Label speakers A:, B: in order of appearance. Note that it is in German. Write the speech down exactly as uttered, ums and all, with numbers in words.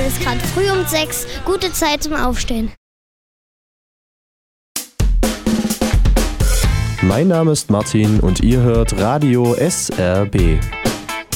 A: ist gerade früh um sechs. Gute Zeit zum Aufstehen.
B: Mein Name ist Martin und ihr hört Radio S R B.